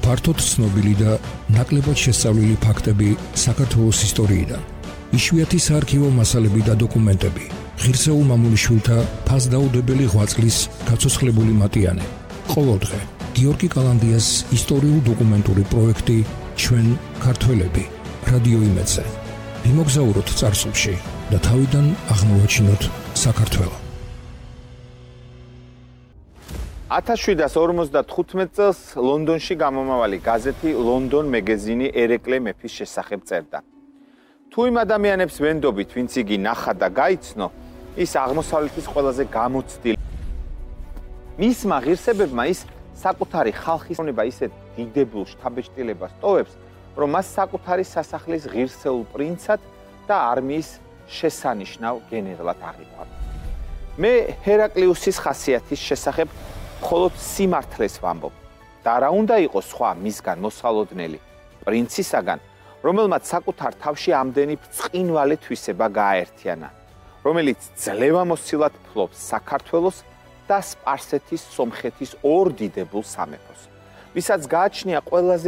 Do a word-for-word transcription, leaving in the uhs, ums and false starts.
ფართოდ ცნობილი და ნაკლებად შესწავლილი ფაქტები საქართველოს ისტორიიდან. იშვიათი საარქივო მასალები და დოკუმენტები. ღირსეულ მამულიშვილთა ფასდაუდებელი ღვაწლის გაცოცხლებული მატიანე. ყოველდღე გიორგი კალანდიას ისტორიულ-დოკუმენტური პროექტი ჩვენ ქართველები რადიო იმედზე. ვიმოგზაუროთ წარსულში და თავიდან აღმოვაჩინოთ საქართველო. ათას შვიდას ორმოცდათხუთმეტ წელს ლონდონში გამომავალი გაზეთი ლონდონ მეგეზინი ერეკლე მეფის შესახებ წერდა. თუ იმ ადამიანებს ვენდობით, ვინც იგი ნახა და გაიცნო, ის აღმოსავლეთის ყველაზე გამოცდილი. მისმა ღირსებებმა ის საკუთარი ხალხის ნება ისეთ დიდებულ შთაბეჭდილებას ტოვებს, რომ მას საკუთარი სასახლის ღირსეულ პრინცად და არმიის შესანიშნავ გენერლად აღიქვამს. მე ჰერაკლიუსის ხასიათის შესახებ მხოლოდ სიმართლეს ვამბობ და რა უნდა იყოს სხვა მისგან მოსალოდნელი პრინცისაგან, რომელმაც საკუთარ თავში ამდენი ბრწყინვალე თვისება გააერთიანა, რომელიც ძლევამოსილად ფლობს საქართველოს და სპარსეთის სომხეთის ორ დიდებულ სამეფოს, ვისაც გააჩნია ყველაზე